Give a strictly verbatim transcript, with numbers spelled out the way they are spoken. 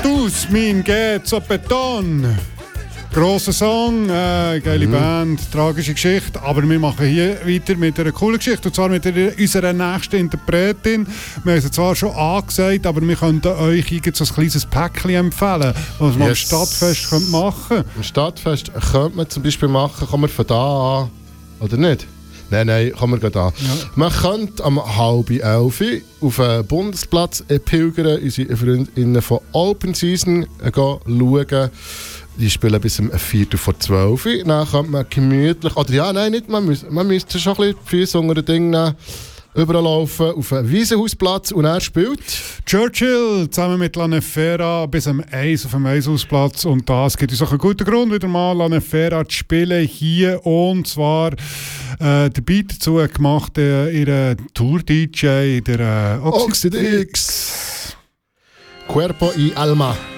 Cactus, mein geht so Beton. Grosser Song, äh, geile mhm. Band, tragische Geschichte. Aber wir machen hier weiter mit einer coolen Geschichte. Und zwar mit der, unserer nächsten Interpretin. Wir haben sie zwar schon angesagt, aber wir könnten euch so ein kleines Päckchen empfehlen, was man yes. am Stadtfest könnt machen könnte. Am Stadtfest könnte man zum Beispiel machen, kann man von da an, oder nicht? Nein, nein, kann man gerade an. Ja. Man könnte am halb elf auf den Bundesplatz pilgern, unsere Freundinnen von Open Season schauen. Die spielen bis um Viertel vor zwölf. Dann kann man gemütlich, oder ja, nein, nicht, man müsste, man müsste schon ein bisschen die Füße unter den Dingen überall laufen, auf einen Wiesenhausplatz und er spielt Churchill zusammen mit La Nefera bis um eins auf dem Wiesenhausplatz. Und das gibt uns auch einen guten Grund, wieder mal La Nefera zu spielen hier. Und zwar äh, der Beat dazu gemacht, äh, ihre Tour-D J, der äh, Oxid X. Cuerpo y Alma.